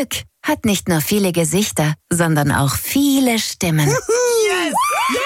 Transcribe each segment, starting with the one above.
Glück hat nicht nur viele Gesichter, sondern auch viele Stimmen. Yes!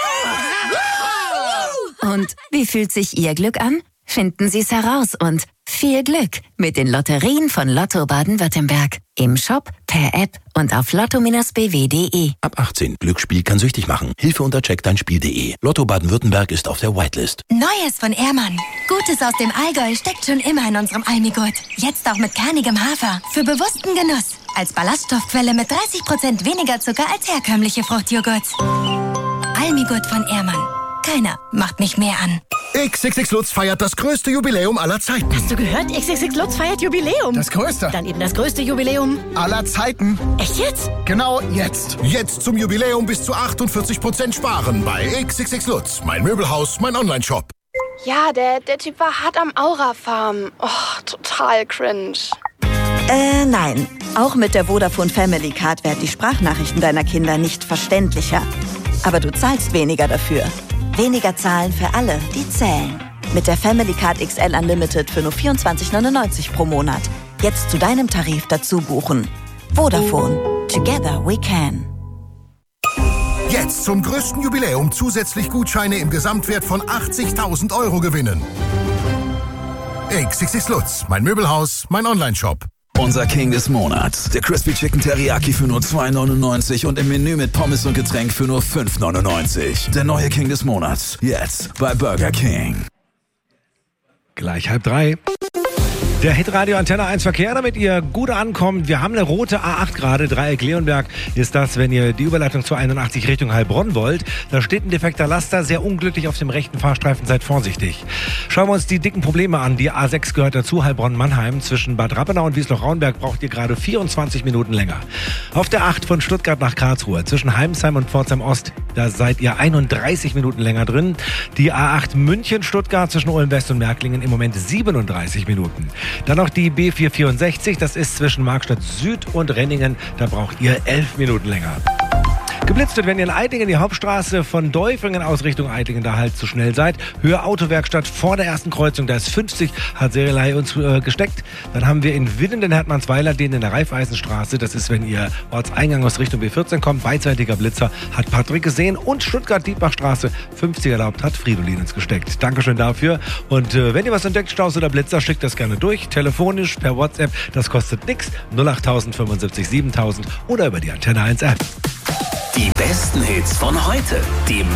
Ja! Und wie fühlt sich Ihr Glück an? Finden Sie es heraus und viel Glück mit den Lotterien von Lotto Baden-Württemberg. Im Shop, per App und auf lotto-bw.de. Ab 18. Glücksspiel kann süchtig machen. Hilfe unter checkdeinspiel.de. Lotto Baden-Württemberg ist auf der Whitelist. Neues von Ehrmann. Gutes aus dem Allgäu steckt schon immer in unserem Almigurt. Jetzt auch mit kernigem Hafer. Für bewussten Genuss. Als Ballaststoffquelle mit 30% weniger Zucker als herkömmliche Fruchtjoghurts. Almigurt von Ehrmann. Keiner macht mich mehr an. XXX Lutz feiert das größte Jubiläum aller Zeiten. Hast du gehört? XXX Lutz feiert Jubiläum. Das größte. Dann eben das größte Jubiläum aller Zeiten. Echt jetzt? Genau jetzt. Jetzt zum Jubiläum bis zu 48% sparen bei XXX Lutz. Mein Möbelhaus, mein Online-Shop. Ja, der Typ war hart am Aura-Farm. Oh, total cringe. Nein. Auch mit der Vodafone Family Card werden die Sprachnachrichten deiner Kinder nicht verständlicher. Aber du zahlst weniger dafür. Weniger zahlen für alle, die zählen. Mit der Family Card XL Unlimited für nur 24,99 pro Monat. Jetzt zu deinem Tarif dazu buchen. Vodafone. Together we can. Jetzt zum größten Jubiläum zusätzlich Gutscheine im Gesamtwert von 80.000 € gewinnen. XXX Lutz, mein Möbelhaus, mein Online-Shop. Unser King des Monats. Der Crispy Chicken Teriyaki für nur 2,99 und im Menü mit Pommes und Getränk für nur 5,99. Der neue King des Monats. Jetzt bei Burger King. Gleich 2:30. Der Hitradio Antenne 1 Verkehr, damit ihr gut ankommt. Wir haben eine rote A8 gerade, Dreieck Leonberg ist das, wenn ihr die Überleitung zur 81 Richtung Heilbronn wollt. Da steht ein defekter Laster, sehr unglücklich auf dem rechten Fahrstreifen, seid vorsichtig. Schauen wir uns die dicken Probleme an. Die A6 gehört dazu, Heilbronn-Mannheim. Zwischen Bad Rappenau und Wiesloch-Rauenberg braucht ihr gerade 24 Minuten länger. Auf der 8 von Stuttgart nach Karlsruhe, zwischen Heimsheim und Pforzheim-Ost, da seid ihr 31 Minuten länger drin. Die A8 München-Stuttgart zwischen Ulm-West und Märklingen im Moment 37 Minuten. Dann noch die B464, das ist zwischen Markstadt Süd und Renningen, da braucht ihr 11 Minuten länger. Geblitzt wird, wenn ihr in Eitlingen die Hauptstraße von Däufringen aus Richtung Eitlingen da halt zu schnell seid. Höhe Autowerkstatt vor der ersten Kreuzung, da ist 50, hat Serielei uns gesteckt. Dann haben wir in Widden den Hertmannsweiler, den in der Raiffeisenstraße, das ist, wenn ihr Ortseingang aus Richtung B14 kommt, beidseitiger Blitzer, hat Patrick gesehen. Und Stuttgart-Dietbachstraße, 50 erlaubt, hat Fridolin uns gesteckt. Dankeschön dafür. Und wenn ihr was entdeckt, Staus oder Blitzer, schickt das gerne durch. Telefonisch, per WhatsApp, das kostet nix. 08000 75 7000 oder über die Antenne 1 App. Die besten Hits von heute. Die